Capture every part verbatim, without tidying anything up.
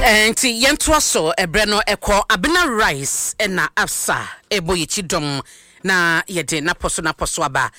Enti yentoa so ebre no ekọ abena rice na afsa eboyichi dom na yede na poso na poso aba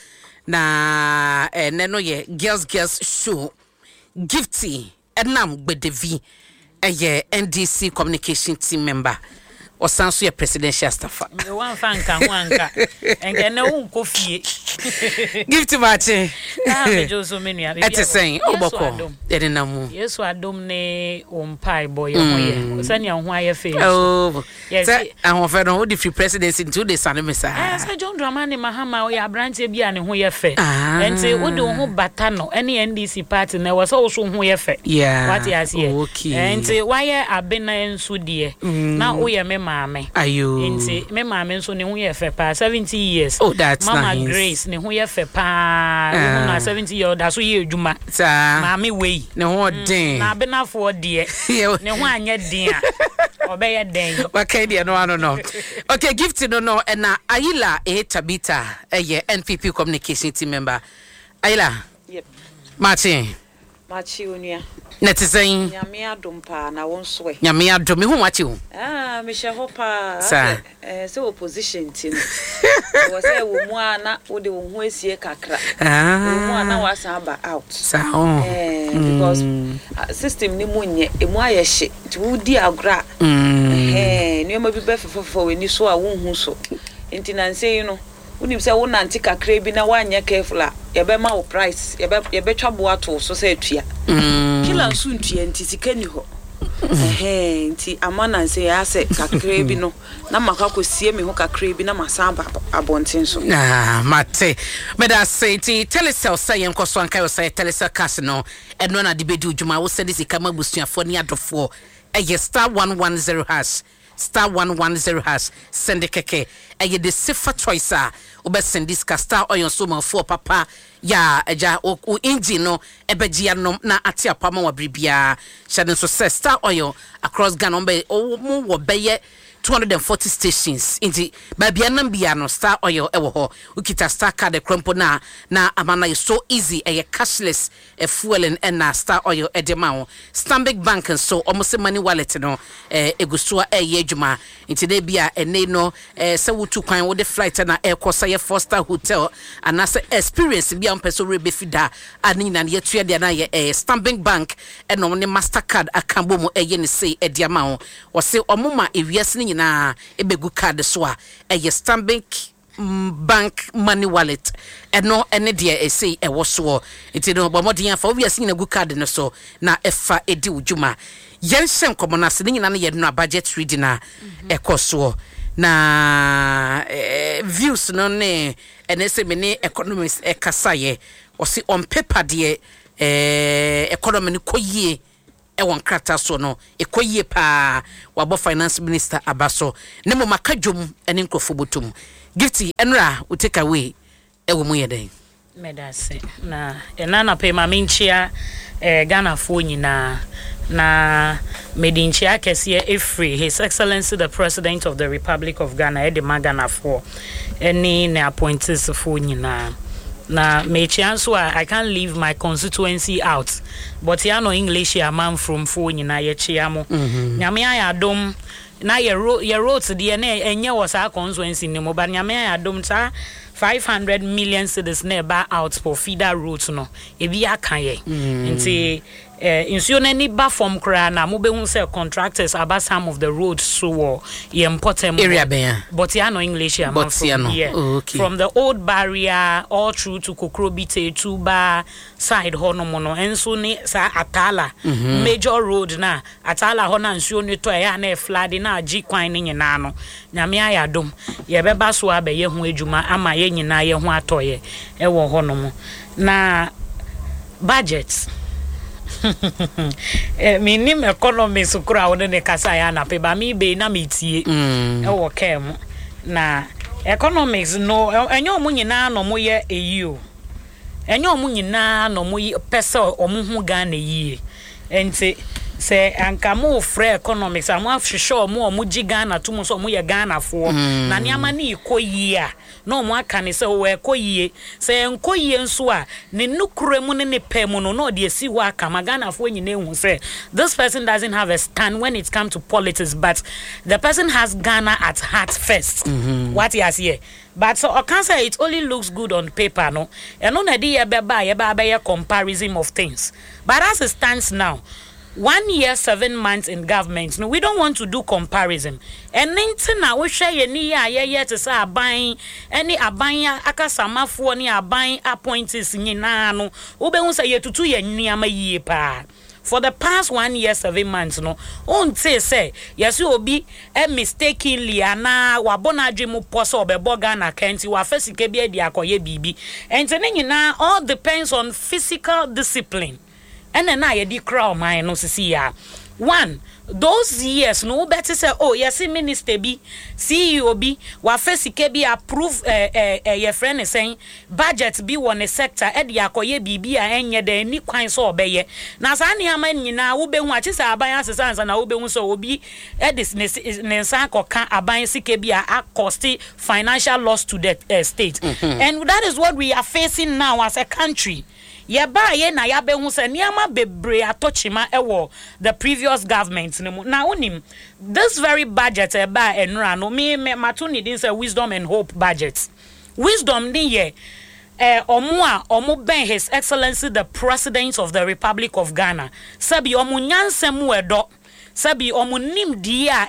na ene no ye girls girls show gifty enam gbedevi eye N D C communication team member osanso ye presidential staff me wan fanka ho anka enke na wo nkofie gifty mache ah me joso menu ya ete sen oboko ede na mu yesu adom ne ompai boy hoye osania ho aye fe oh yes ahon fe no the free presidency into the sanimisa ah say John Dramani Mahama o ya branche bia ne ho ye fe ente wo de ho bata no ene N D C party na wo so so ho ye fe yeah what you see okay ente waye abena enso de na o ye me maame ayo ente me maame nso ne ho ye fe pa seventy years oh that's Mama nice Grace ne ho ye fe pa uh, na seventy years da so ye adwuma sa maame wei ne ho den na abenafo de ne ho anya den a obeye den okay dia no ano no okay gift no no na Ayila e Tabita eye N P P communication team member Ayila yep Martin Machi onua netizan nyame adom pa na won so e nyame adom hu machi hu ah me hye ho pa eh so opposition team wo say wo mu ana wo de wo hu esie kakra ah wo mu ana wasa aba out sa oh eh because uh, system ni mu nye emu aye hye ti wo di agra eh ni ma bi be fefefo we ni so a wo hu so enti na nse yi no unim say wo nanti kakra bi na wanya careful a ye be ma wo price ye be ye be twa bo ato so say atua kila nsu ntua nti sika ni ho eh nti amana nse ya se kakra bi no na maka kosie me ho kakra bi na masamba abonten so ah mate me da say ti telecel say en koso anka yo say telecel cash no eno na de bedu djuma wo say sika mabusuafo ni adofo eye star one one zero hash star one one zero hash send keke eye the safer choice a obe send this star oyon so man for papa ya eja o engine no ebegia no na ate apama wa bribia shade so say star oil across Ghana ombe o mu wo beye two hundred forty stations inti babia nambia no star oil ewo ho ukita star card e krompo na na amana is so easy e cashless e fuel and na star oil e de ma Stanbic Bank and so almost money wallet no e egusoa e ye adwuma inti de bia ene no e se wutu kwan wo de flight na e kosa ye four star hotel anase experience bia mpeso rebe fida ani na ye tua de na ye e Stanbic Bank e no ne Mastercard akambo mu e ye ne sei e de ma wo wo se omuma ewiase na ebegu card so a eye Stanbic Bank money wallet eno ene de e sei e wo so enti no bomodin afa obiase na gu card no so na efa edi ujuma yen hyen komona se nyina na ye no budget reading na ekoso na eh, views no ne ene se me ne economics e kasaye o se on paper de eh economy ni koyie e won krata so no ekoyie pa wabo finance minister abaso ne mo makadwom ene nkofo botum gifty enra we take away e wo mu yeden medase na enana pe maminchia eh Ghana fo nyina na medinchia kese e free His Excellency the President of the Republic of Ghana e de Ghana fo eni ne appointees fo nyina na me chance I can't leave my constituency out but ya no English ya man from fo nyina ye chiamo nyame ya dom na ye ro ye wrote the na enye was our constituency ni mo ba nyame ya dom ta five hundred million cedis na ba out for feeder route no e bi aka ye nti eh insuo na ni ba from kra na mo be hu say contractors about some of the roads so ye important area ben but ya no English ya man from no. yeah oh, okay. From the old barrier all through to Kokrobite to ba side hono mono enso ni sa Atala mm-hmm. Major road na Atala ho na nsuo ni to ya na flood na agi kwan ni nyina no nyame ayadom ye beba so abaye ho adwuma ama ye nyina ye ho atoye e wo hono mo na budget eh minim economy so kura won ne kasa ya na pe ba mi be na metie e wo kem na economics no enyo omu nyina no mo ye eyi o enyo omu nyina no mo pese omu hu Ghana yi enti say anka mo frɛ economics am af hwehwɛ mo o mo gi Ghana to mo so mo ye Ghana fo na niama na ikoyi a no mo aka ne sɛ wo ekoyi sɛ enkoyi nso a ne nukure mu ne ne pɛ mu no no de esi wo aka ma Ghana fo nyina ehu sɛ this person doesn't have a stand when it comes to politics, but the person has Ghana at heart first. Mm-hmm. What he has here. But so I can't say it only looks good on paper, no. And on a day a comparison of things. But as it stands now, one year, seven months in government, no, we don't want to do comparison. And then now we share any year to say buying any a buying akasama for any a buying appointees in no. Ube say ye to two year near year pa. For the past one year, seven months, no, on say, say, yes, you will be a mistakenly, and now, Wabona Jimu Poso, Bebogana, Kenti, Wafesi Kebia, Diakoye Bibi, and then now all depends on physical discipline. And then I di crowd, my no see ya. One, those years, no better say, oh, yes, minister be, C E O be, Wafesi Kebi approve, eh, eh, eh, your friend is saying, budget be one a sector, Eddie Akoye Bibi, and yet the new kind so obey. Now, Sani Aman, now, Ube watches our bias and Ube so be, Edis Nensanko can abide Sikebi a costly financial loss to the uh, state. Mm-hmm. And that is what we are facing now as a country. Ye ba ye na ya be hu se niama bebre atochima ewo the previous government na onim this very budget e ba enra no me matu need say wisdom and hope budget. Wisdom ni ye eh omo a omo ben His Excellency the President of the Republic of Ghana sabi omo nyansem edo sabi omo nim dia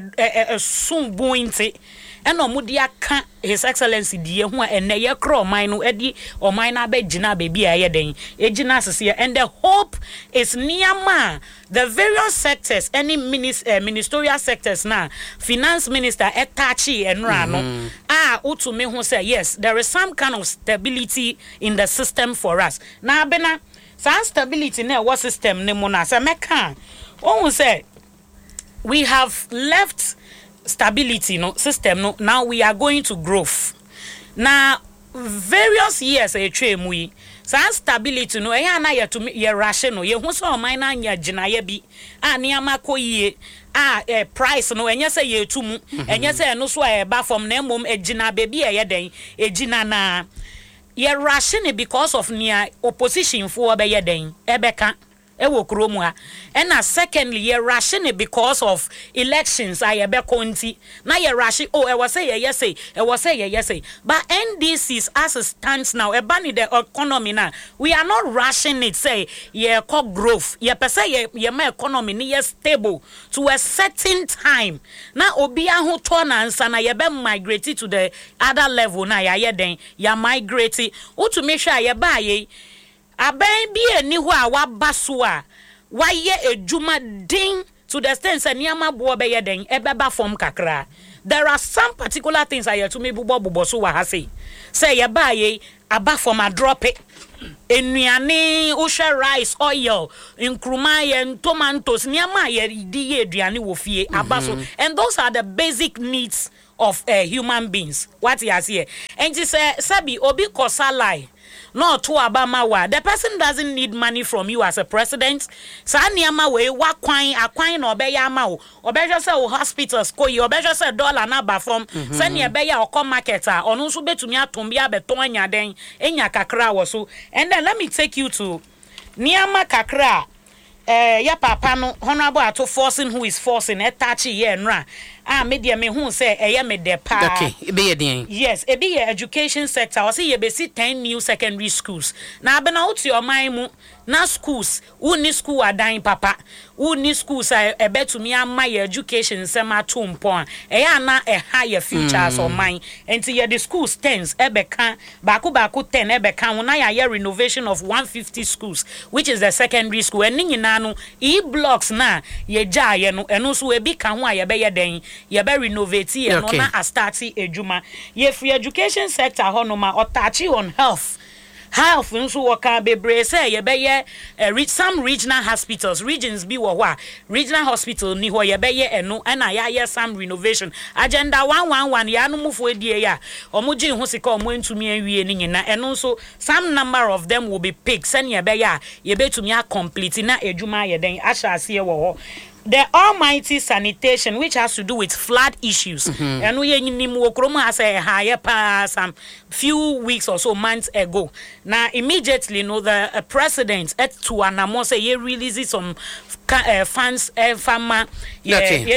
e sun buinte eno mudi aka His Excellency die ho ene ye kro man no edi o man na be gina baby aye den ejina sese and the hope is niama the various sectors any minis, uh, ministerial sectors na finance minister etachi enra no ah utu me ho say yes there is some kind of stability in the system for us na bena some stability na what system ne mo na say meka won say we have left stability no system no now we are going to growth now various years a trem we some stability no e na ye to ye ration no ye hu so man na anya gina ye bi a niama koyie a eh, price no enye se ye tumu enye se no so e ba from na mom e gina baby e ye den e gina na ye ration because of near opposition for be ye den e beka ewo kromu ha and na secondly ye ration because of elections aye be konti na ye ration oh e was say ye yes say e was say ye yes say but N D C's as it stands now e ban the economy na we are not rushing it say ye co growth ye per say ye ye ma economy ni ye stable to a certain time na obi aho to na ansa na ye be migrate to the other level na ya ye den ya migrate o to make sure ye ba ye aben bi eni ho a wabaso a waye ejuma din to the extent say niama bo be ye den e beba form kakra. There are some particular things I to me bubo bubo so wa ha say say ye ba ye aba form a drop it enuane usha rice oil nkruma ye tomatoes niama ye di ye aduane wo fie abaso and those are the basic needs of uh, human beings what he has here and he say sabi obi kosalai no to abama wa the person doesn't need money from you as a president sa niama we wa kwan akwan na obeya ama wo obeja say wo hospitals ko yi obeja say dollar na ba from sa ne ebeya okọ market a onu so betumi atom bia beton anya den enya kakra wo so and then let me take you to niama kakra eh ya papa no honorable ato forcing who is forcing etachi ye nra ah media me hu say eye me de pa okay e be ye yes e be ye education sector o say ye be see ten new secondary schools na abena uti o man mu na schools uni school adan papa uni schools e betumi ama ye education sem atom pon eye na e ha ye futures o man enti ye the schools tens e be kan baako baako ten e be kan na ya renovation of one hundred fifty schools which is the secondary school and nyina no e blocks na ye ja ye no eno so e bi kan ho a ye be ye den ye be renovate ye no na a start ejuma ye free education sector ho no ma otachi on health health nso waka bebre say ye be ye uh, some regional hospitals regions bi wo ho regional hospital ni ho ye be ye eno na ya ye some renovation agenda one one one ya no mufo edie ya omoji ho sika omo ntumi awie ni nyina eno nso some number of them will be picked send ye be ya ye betumi a complete na edwuma ye den asha ase ye wo ho. The almighty sanitation, which has to do with flood issues, and we has a higher pa some few weeks or so months ago. Now, immediately, you know, the uh, president at to anamose ye releases some uh, funds, uh, farmer, yeah,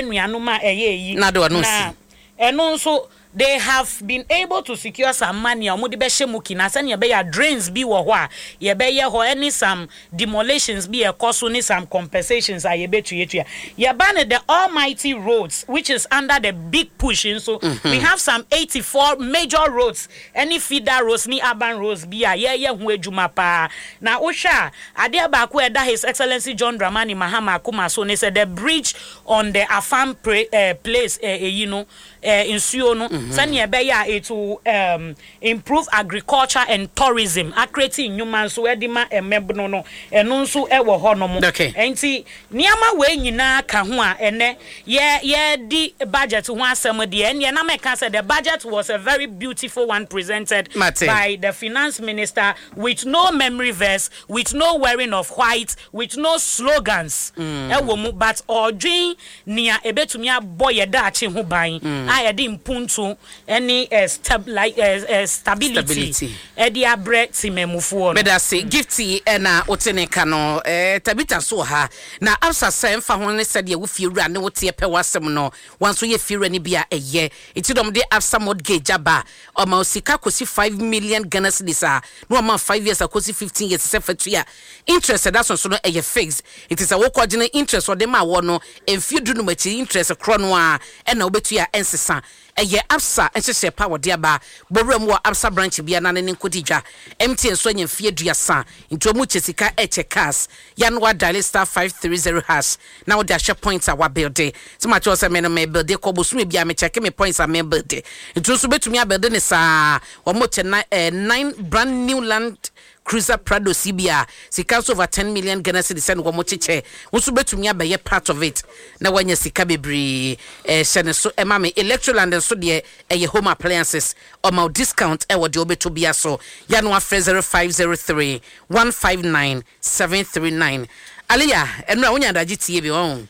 and also. They have been able to secure some money. Omudi be shemuki na sen ye be ya drains bi wo ho a ye be ye ho any some demolitions bi e koso ni some compensations a ye be tuyetua. Ye ban the almighty roads which is under the big push in so mm-hmm. we have some eighty-four major roads. Any feeder roads ni urban roads bi a ye ye ho adwuma pa. Na osha ade ba ko eda His Excellency John Dramani Mahama Kuma so ne said the bridge on the Afam uh, place uh, uh, you know uh, in Suono mm-hmm. it will um, improve agriculture and tourism. Accuracy in human so edima e mebno no eno nso e wo ho no mo. Enti niama we nyina ka ho a ene ye ye di budget ho asem de ene na me can say the budget was a very beautiful one presented Martin. By the finance minister with no memory verse, with no wearing of white, with no slogans. Mm. E wo mu but odwin nia ebetumi aboye da achi ho ban a ye di mpuntu any uh, stab like uh, uh, stability edi abre timemufuo no beda say gifty na oteneka no eh tabita so ha na absa say mfa ho ne sade wo fiewura ne wote pe wasem no wanso ye fiewura ne bia eye itidom de absa mortgage aba o ma osika kosi five million Ghana cedis a no ma five years akosi fifteen years se fatua interest that so no eye fixed it is a wo kwadine interest o de ma wo no emfie du no machi interest kro no a e na obetua ensesa eye absa enhye power de aba bowram wo absa branch bia na ne nkodidwa mt enso nyemfie duasa nto mu chesika eche cars ya no dial star five three zero hash na wo da share points a wa build so much also me no me build ko bosu bia me check me points a me build nto so betumi a build ne sa wo mo che nine brand new land Cruiser Prado C B R sika over ten million Ghana cedis and wo mo cheche wo so betumi abaye part of it na wanya sika bebre eh shene so e ma me Electroland so de eh home appliances or my discount e wo de obeto bia so ya no afre zero five zero three one five nine seven three nine Aliya enra wonya daji tie bi won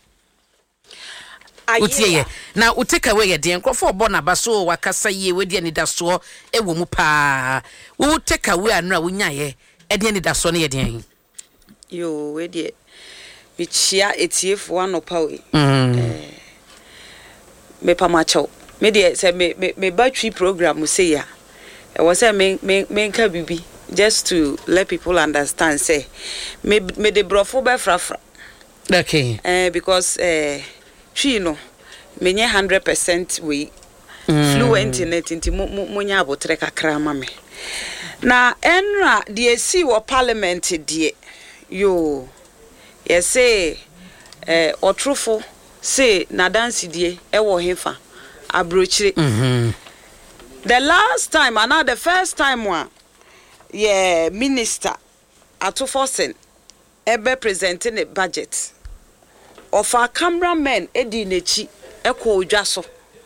Utie na uteka we ye den krofo bo na baso wakasa ye we de anidaso e wo mu pa wo take we anra wonya ye e de anidaso ne ye den yo we de bichia etiefo anopa we eh me pa macho me de se me me battery program say ya e was say me me me nka bibi just to let people understand say me me de brofo be frafra okay eh because eh She no, menye one hundred percent we mm. fluent in it inti munya abotre kakra ma me. Na enra de si wo parliament de yo ye say eh otrofo say na dance de e wo hefa abrochire. Mhm. The last time and now the first time one yeah minister Atufosen ebe presenting the budget of our cameramen edi nechi eko odwaso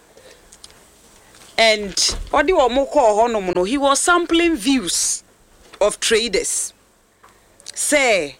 and odi wo mo ko honom no he was sampling views of traders say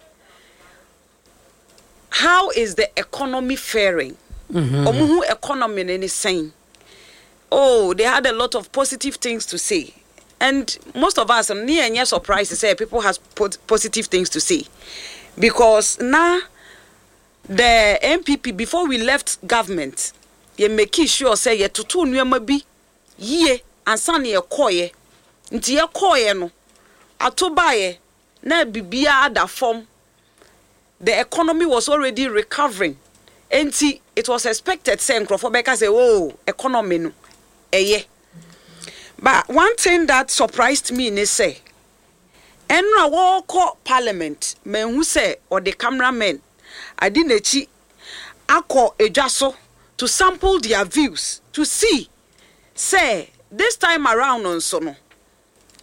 how is the economy faring mhm omuhu economy ne saying oh they had a lot of positive things to say and most of us are near and surprised to say people has put positive things to say because now the M P P before we left government ye make sure say ye tutu nneema bi ye ansa na ye koye nti ye koye no atobaye na bibia ada form the economy was already recovering enti it was expected say nkrofobeka say oh economy no eye but one thing that surprised me is say enra wo ko parliament men who say or the cameramen Adinechi ako ejaso to sample their views to see say this time around on sono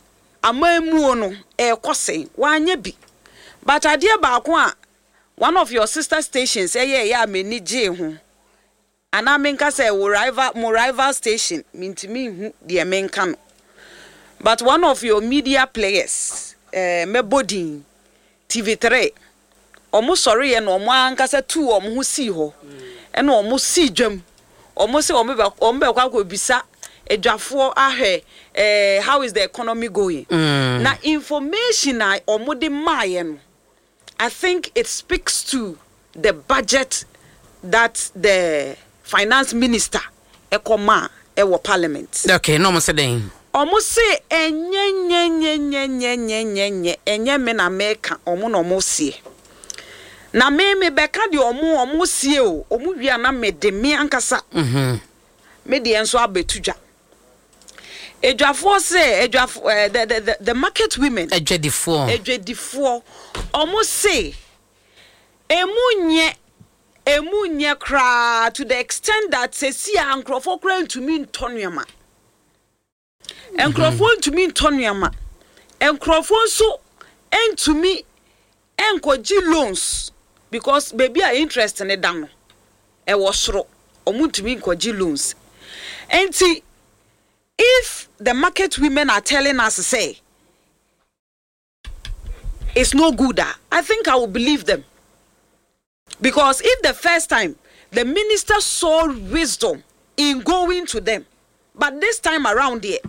amamu no e kwose wanye bi but ade ba ko a one of your sister stations eh yeah yeah meni je ho ana menka say wo rival mo rival station mintimi hu de menka no but one of your media players eh mebodin T V three omo sorry ye no omo anka say two omo hu si ho e no omo si dwam omo say omo be omo be kwa ko bisa edwafo ahwe eh how is the economy going mm. na information I omo de maye no I think it speaks to the budget that the finance minister ekoma ewo parliament. Okay, no mo say den. Omo say enye nye nye nye nye nye nye nye enye me na meka omo no mo sie. Na me me beka de omo omo sie o omo wi ana me de me ankasa. Mhm. Me de enso abetudwa. Edwafo say edwafo uh, the, the the the market women edwedifo edwedifo omo say emunye emunye kra to the extent that say see ankrofo kra ntumi ntonuama enkrofo ntumi ntonuama enkrofo nso entumi enkoji loans because baby are interest in da no e wo soro omo ntumi enkoji loans enti if the market women are telling us to say it's no good, I think I will believe them. Because if the first time the minister saw wisdom in going to them, but this time around here,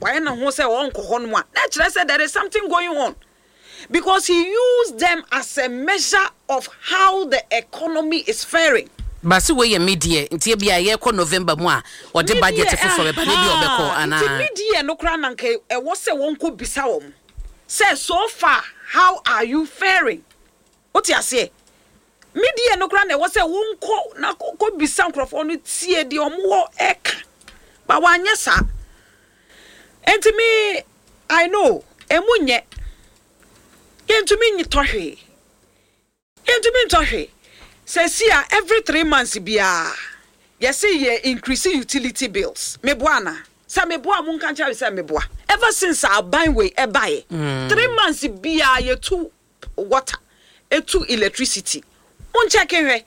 said there is something going on. Because he used them as a measure of how the economy is faring. Basi we ye media ntie bia ye ko November mu a o de budget fofo be ba bi obeko ana ntie media no kra na nke e wo se won ko bisa wo say so far how are you faring oti ase media no kra na wo se won ko na ko bisa nkrofo no tie de omwo eka ba wanye sa enti me I know emunye entumi nyi tohwe entumi ntohwe Sesia every three months bia you see ye increase utility bills meboana sa meboa mun kan cha say meboa ever since our buying way e buy mm. three months bia ye two water e two electricity mun check hwe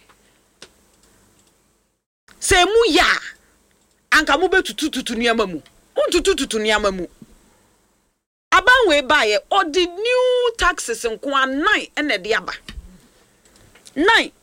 se mu ya anka mu betutu tutu niama mu mun tutu tutu niama mu aban we buy or the new taxes nko nine ene de aba nine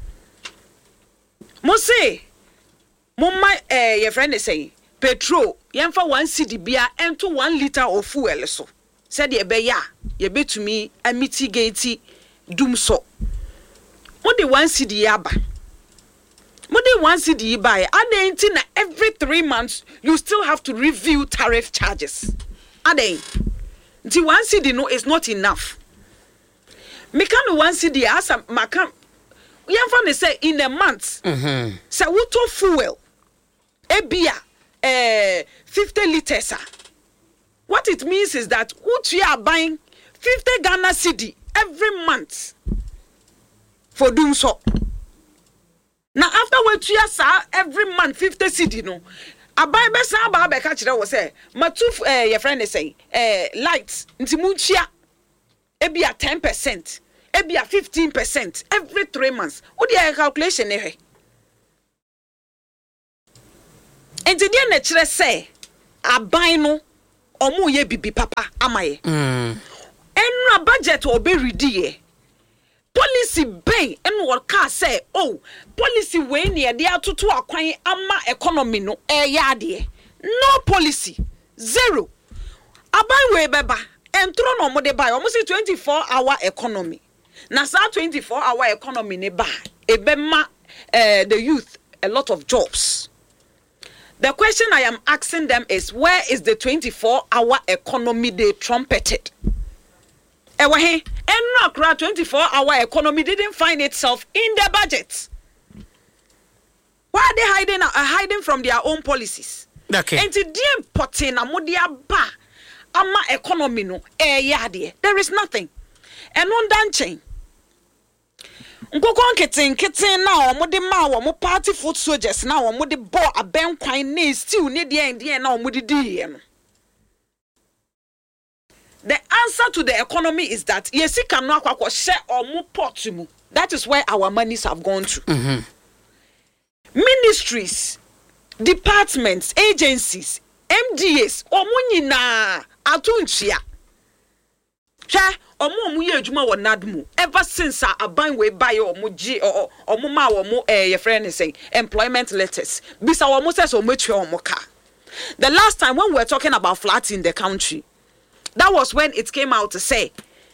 Mo say, mo my eh your friend is saying petrol yemfa one cedi bia ento one liter of fuel so. Said ye be ya ye betumi a mitigate doom so. Mo de one cedi aba. Mo de one cedi buy ade na every three months you still have to review tariff charges. Ade the one cedi no is not enough. Me can one cedi as a makam Yamfa say in a month, mm-hmm. So wuto fuel, ebia, eh, fifty liters. What it means is that we are buying fifty Ghana cedi every month for doing so. Now after we are every month fifty cedi no, I buy best now buy back catch was say, my two eh your friend is saying eh lights nti munchia ebia ten percent. Ebia fifteen percent every three months. What do you calculation eh? And the na chere say aban no omo ye bibi papa amaye. Mm. Enra budget obe ready. Policy bay en what car say oh policy we near de atoto akwan ama economy no e yade. No policy. Zero. Aban we beba entro no mo de buy almost twenty-four hour economy. Na sa twenty-four hour economy ne ba ebema uh, the youth a lot of jobs. The question I am asking them is where is the twenty-four hour economy they trumpeted? Ewa he enra kra twenty-four hour economy didn't find itself in their budget. Why are they hiding uh, hiding from their own policies? Okay. And to the important amodia ba ama economy no eh yade. There is nothing. And on dan chain. Nkoko nketen nketen na omo de ma wo mo party foot soldiers na omo de bo aben kwan na stew ne de en de na omo de di ye no. the answer to the economy is that yesi kanu akwakwo share omu pot mu. That is where our monies have gone to. Mm-hmm. Ministries, departments, agencies, M D As, omu nyina atunchia. Hwe omu omu ye adwuma wo nadmu ever since aban we buy omu gi omu ma omu eh your friend is saying employment letters. Bisa omu says omu twe omu ka. The last time when we were talking about flats in the country, that was when it came out to say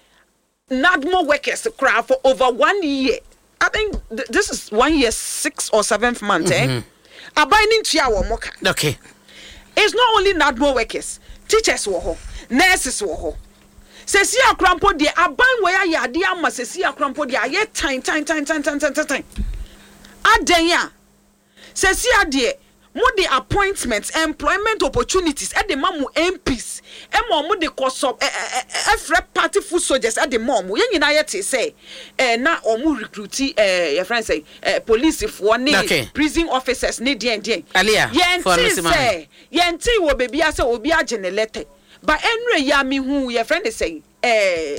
NADMO workers cry for over one year. I think th- this is one year, six or seventh month. Mm-hmm. Eh? Abiding to our mocha. Okay. It's not only NADMO workers, teachers were ho, nurses were ho. Says ya crampo de aban where ya dear must see ya crampo de aye time, time, time, time, time, time, time. Adenya says ya dear. More the appointments, employment opportunities at the mamu M Ps, and more the cost of a party food soldiers at the mom. When you know say, eh, now or more recruitee, eh, your friends say, eh, police if one need prison officers need the end. Alia, Yanti say, Yanti will be as a will be a generated. But Henry Yami, who your friend is saying, eh,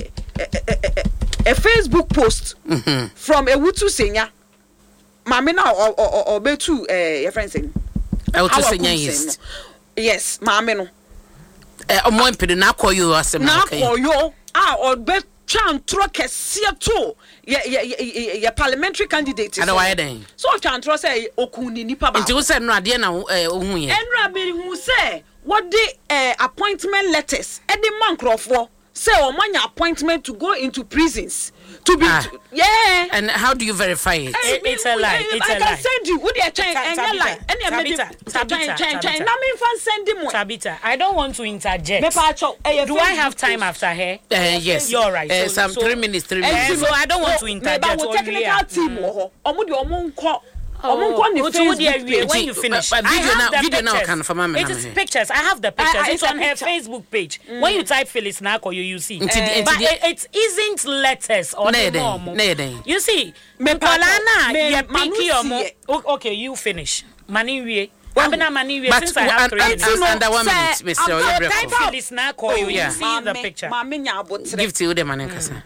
a Facebook post from a Wutu senior, Mamina or or or Betu, eh, your friend saying. Our senior is yes, mamma no. Eh, o mo mpede na call you asem na call you ah or be tran tro kese to ye ye ye parliamentary candidate. And why then? So tran tro say okuni nipa ba. Nti wo say no ade na ohun ye. Enra be hu say what the uh, appointment letters e the man crofo say o manya appointment to go into prisons. To be ah. to, yeah. And how do you verify it? it it's a lie. It's I a can lie. send you. Would you change and a lie? And you maybe change. Now me fan send him. Tabita, I don't want to interject. Me do I have time after her? Uh, yes. You're right. Uh, so, some so, three minutes, three minutes. Uh, so I don't want to interject. But with technical team, omo di omo nko. Omo nko ni Facebook when you finish. Uh, video now, the video now can for It is pictures. I have the pictures. I, it's on her Facebook page. Mm. When you type Phyllis Nako, you you see. Uh, but it, it isn't letters or the You see, me Polana, ye picky omo. Okay, you finish. Mani wie. Abena mani wie since I have three minutes. Under one minute, Mister Oyebreko. Type Phyllis Nako, you you see the picture. Give to you the money, kasa.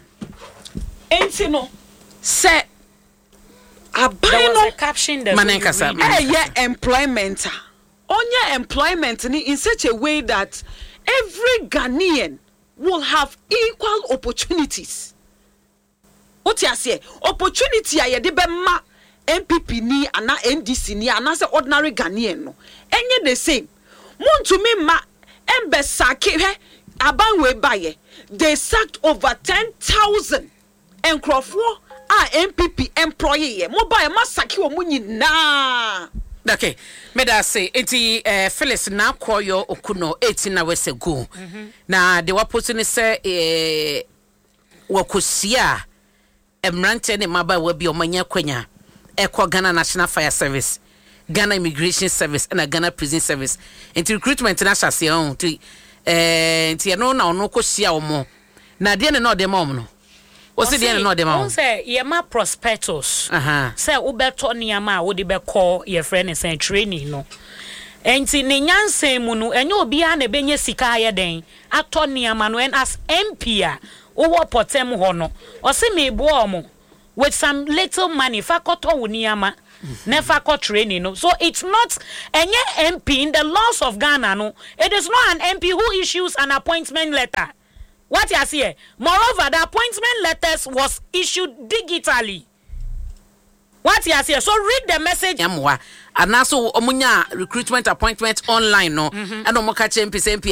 Enti no. Say. There was a caption that Manenkasa. Eh, yeah, employment. Onye employment in such a way that every Ghanaian will have equal opportunities. What you say? Opportunity aye de be ma M P P ni ana N D C ni ana se ordinary Ghanaian no. Enye the same. Muntu me ma embe sake he aban we baye. They sacked over ten thousand enkrofo ah M P P employee mobile masaki omu nyina. Okay, me da say enti eh Phyllis na koyo okuno eighteen hours ago. Mm-hmm. Na de wapotu ni say eh wakosia emrante ne maba wa bi omanya kwanya ekọ Ghana National Fire Service, Ghana Immigration Service and Ghana Prison Service. Enti recruitment na hyase on ti eh enti no na ono kosia omo. Na de ne no de mom no. O se de no de mom. O say ye ma prospectus. Aha. Say wo beto niama a wo de be call your friend and say training no. Enti ne nyansem mu no enye obi a na benye sika aye den ato niama no en as M P a wo wo potem ho no. O se me bo omo with some little money fakoto wo niama. Never got training no. So it's not any M P in the laws of Ghana no. It is not an M P who issues an appointment letter. What you see? Moreover, the appointment letters was issued digitally. What you see? So read the message. Yamwa. And also omunya recruitment appointment online no. Mm-hmm. And omoka M P M P